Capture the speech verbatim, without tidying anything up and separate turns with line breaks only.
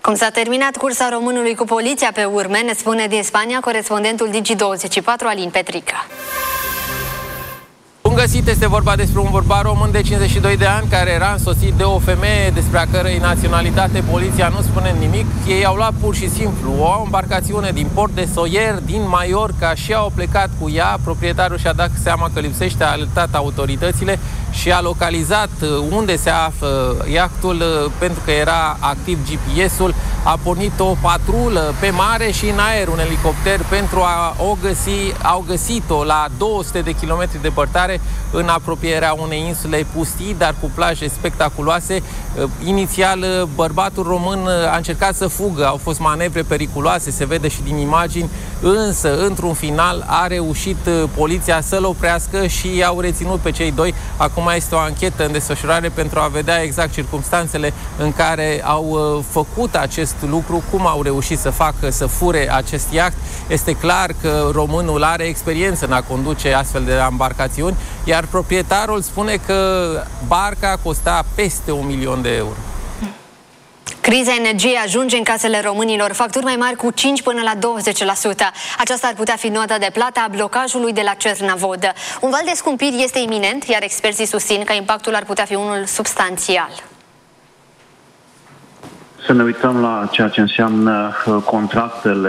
Cum s-a terminat cursa românului cu poliția pe urme, ne spune din Spania corespondentul Digi douăzeci și patru, Alin Petrică.
Bun găsit, este vorba despre un bărbat român de cincizeci și doi de ani care era însoțit de o femeie despre a cărei naționalitate poliția nu spune nimic. Ei au luat pur și simplu o embarcațiune din port de Soller, din Mallorca, și au plecat cu ea. Proprietarul și-a dat seama că lipsește, a alertat autoritățile și a localizat unde se află iahtul pentru că era activ G P S-ul. A pornit o patrulă pe mare și în aer, un elicopter, pentru a o găsi. Au găsit-o la două sute de kilometri departare, în apropierea unei insule pustii, dar cu plaje spectaculoase. Inițial, bărbatul român a încercat să fugă, au fost manevre periculoase, se vede și din imagini, însă, într-un final, a reușit poliția să-l oprească și i-au reținut pe cei doi. Acum este o anchetă în desfășurare pentru a vedea exact circumstanțele în care au făcut acest lucru, cum au reușit să facă, să fure acest iaht. Este clar că românul are experiență în a conduce astfel de embarcațiuni, iar proprietarul spune că barca costa peste un milion de euro.
Criza energiei ajunge în casele românilor, facturi mai mari cu cinci până la douăzeci la sută. Aceasta ar putea fi nota de plată a blocajului de la Cernavodă. Un val de scumpiri este iminent, iar experții susțin că impactul ar putea fi unul substanțial.
Să ne uităm la ceea ce înseamnă contractele